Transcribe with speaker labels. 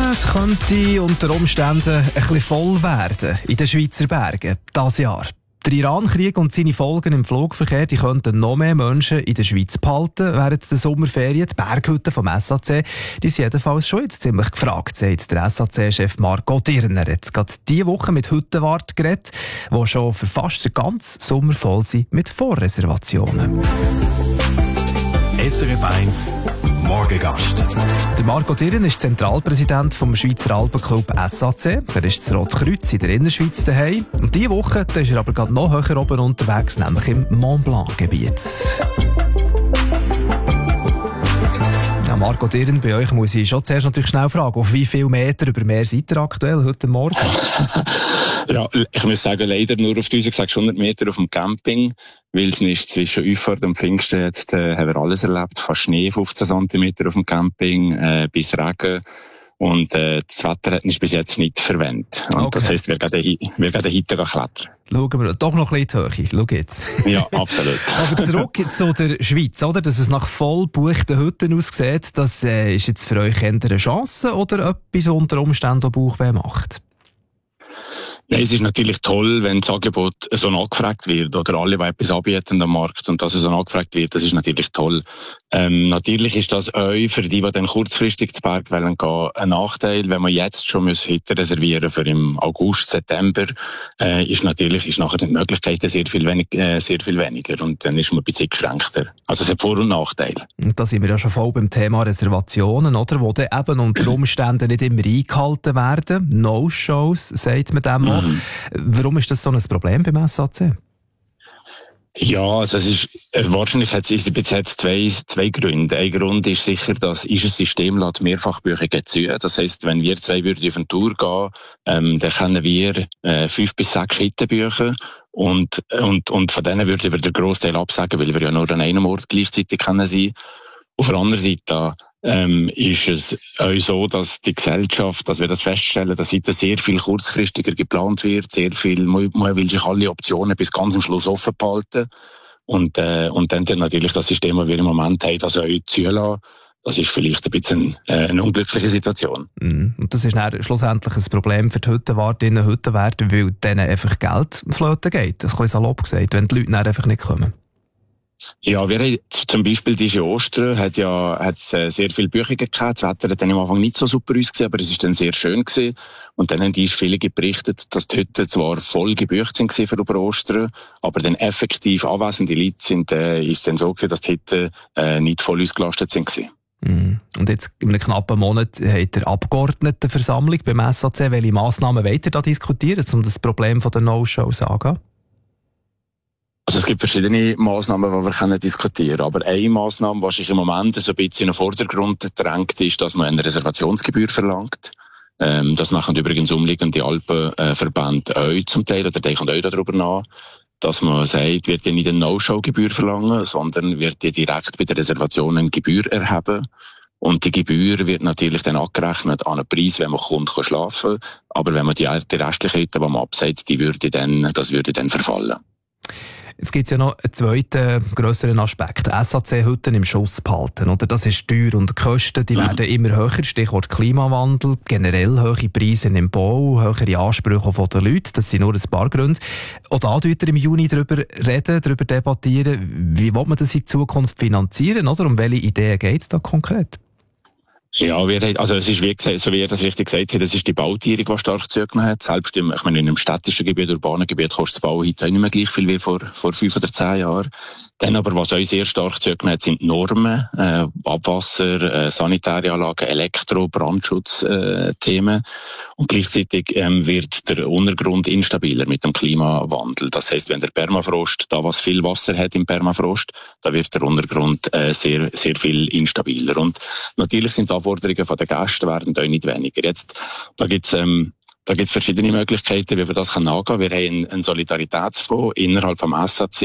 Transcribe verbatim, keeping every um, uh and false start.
Speaker 1: Es könnte unter Umständen ein bisschen voll werden in den Schweizer Bergen dieses Jahr. Der Iran-Krieg und seine Folgen im Flugverkehr die könnten noch mehr Menschen in der Schweiz behalten während der Sommerferien. Die Berghütten vom S A C die sind jedenfalls schon jetzt ziemlich gefragt, sagt der S A C-Chef Marco Dirner. Er hat gerade diese Woche mit Hüttenwart geredet, die schon für fast den ganzen Sommer voll sind mit Vorreservationen.
Speaker 2: S R F eins Morgengast.
Speaker 1: Der Marco Dirren ist Zentralpräsident vom Schweizer Alpenclub S A C. Er ist das Rotkreuz in der Innerschweiz daheim. Und diese Woche da ist er aber gerade noch höher oben unterwegs, nämlich im Mont Blanc-Gebiet. Ja, Marco Dirren, bei euch muss ich schon zuerst natürlich schnell fragen, auf wie viele Meter über Meer seid ihr aktuell heute Morgen?
Speaker 3: Ja, ich muss sagen, leider nur auf eintausendsechshundert Meter auf dem Camping, weil es ist zwischen Auffahrt und Pfingsten jetzt, äh, haben wir alles erlebt. Fast Schnee, fünfzehn Zentimeter auf dem Camping, äh, bis Regen. Und, äh, das Wetter hat uns bis jetzt nicht verwendet. Und okay. Das heisst, wir gehen, wir gehen heute klettern.
Speaker 1: Schauen wir doch noch ein bisschen in die Höhe. Schau jetzt.
Speaker 3: Ja, absolut.
Speaker 1: Aber zurück zu der Schweiz, oder? Dass es nach voll gebuchten Hütten aussieht, das äh, ist jetzt für euch eher eine Chance oder etwas unter Umständen Bauchweh macht?
Speaker 3: Nein, es ist natürlich toll, wenn das Angebot so nachgefragt wird oder alle, die etwas anbieten am Markt und dass es so nachgefragt wird, das ist natürlich toll. Ähm, natürlich ist das auch für die, die dann kurzfristig zu Berg wollen gehen, ein Nachteil, wenn man jetzt schon Hütten reservieren für im August, September, äh, ist natürlich ist nachher die Möglichkeiten sehr viel, wenig, äh, sehr viel weniger und dann ist man ein bisschen geschränkter. Also es hat Vor- und Nachteile. Und
Speaker 1: da sind wir ja schon voll beim Thema Reservationen, oder? Wo dann eben unter Umständen nicht immer eingehalten werden. No-Shows, sagt man dem mal. Mhm. Warum ist das so ein Problem beim S A C?
Speaker 3: Ja, also es ist, äh, wahrscheinlich hat es bis jetzt zwei, zwei Gründe. Ein Grund ist sicher, dass unser System lässt Mehrfachbuchungen zu. Das heisst, wenn wir zwei würden auf eine Tour gehen, ähm, dann können wir äh, fünf bis sechs Hütten buchen und, und, und von denen würden wir den Grossteil absagen, weil wir ja nur an einem Ort gleichzeitig können sein. Auf der anderen Seite ähm, ist es auch so, dass die Gesellschaft, dass wir das feststellen, dass heute sehr viel kurzfristiger geplant wird, sehr viel, man, man will sich alle Optionen bis ganz am Schluss offen behalten und, äh, und dann, dann natürlich das System, das wir im Moment haben, das auch zulassen. Das ist vielleicht ein bisschen äh, eine unglückliche Situation.
Speaker 1: Mm. Und das ist dann schlussendlich ein Problem für die Hüttenwartinnen und Hüttenwärter, weil denen einfach Geld flöten geht. Das ist ein bisschen salopp gesagt, wenn die Leute dann einfach nicht kommen.
Speaker 3: Ja, wir haben zum Beispiel diese Ostern hat ja hat's äh, sehr viele Buchungen gehabt. Das Wetter hat dann am Anfang nicht so super ausgesehen, aber es ist dann sehr schön gewesen. Und dann haben die viele berichtet, dass die Hütten zwar voll gebucht sind für über Ostern, aber dann effektiv anwesende Leute sind, äh, ist dann so gewesen, dass die Hütten äh, nicht voll ausgelastet sind gewesen.
Speaker 1: Mm. Und jetzt in einem knappen Monat hat der Abgeordnetenversammlung beim S A C. Welche Massnahmen wollt ihr da diskutieren, um das Problem der No-Shows anzugehen?
Speaker 3: Also es gibt verschiedene Massnahmen, die wir können diskutieren können. Aber eine Massnahme, die sich im Moment so ein bisschen in den Vordergrund drängt, ist, dass man eine Reservationsgebühr verlangt. Ähm, das machen übrigens umliegende Alpenverbände auch zum Teil, oder denken auch darüber nach, dass man sagt, wird ja nicht eine No-Show-Gebühr verlangen, sondern wird ja direkt bei der Reservation eine Gebühr erheben. Und die Gebühr wird natürlich dann angerechnet an einen Preis, wenn man kommt, kann schlafen. Aber wenn man die, die restlichen Hütten, die man absagt, die würde dann, das würde dann verfallen.
Speaker 1: Jetzt gibt es ja noch einen zweiten, grösseren Aspekt. S A C-Hütten im Schuss behalten. Oder? Das ist teuer und die Kosten die mhm. werden immer höher. Stichwort Klimawandel, generell hohe Preise im Bau, höhere Ansprüche von den Leuten. Das sind nur ein paar Gründe. Auch da reden wir im Juni darüber reden, darüber debattieren. Wie will man das in Zukunft finanzieren? Oder? Um welche Ideen geht es da konkret?
Speaker 3: Ja, wir haben, also es ist wie gesagt, so wie ihr das richtig gesagt habt, das ist die Bautierung, die stark zugenommen hat. Selbst im, ich meine, in einem städtischen Gebiet, urbanen Gebiet kostet das Bau heute auch nicht mehr gleich viel wie vor, vor fünf oder zehn Jahren. Dann aber, was auch sehr stark zugenommen hat, sind Normen, äh, Abwasser, äh, sanitäre Anlagen, Elektro-, Brandschutzthemen. Äh, Und gleichzeitig ähm, wird der Untergrund instabiler mit dem Klimawandel. Das heisst, wenn der Permafrost, da was viel Wasser hat im Permafrost, da wird der Untergrund äh, sehr, sehr viel instabiler. Und natürlich sind die Anforderungen von den Gästen werden auch nicht weniger. Jetzt, da gibt's, ähm, da gibt's verschiedene Möglichkeiten, wie wir das angehen können. Wir haben einen Solidaritätsfonds innerhalb vom S A C,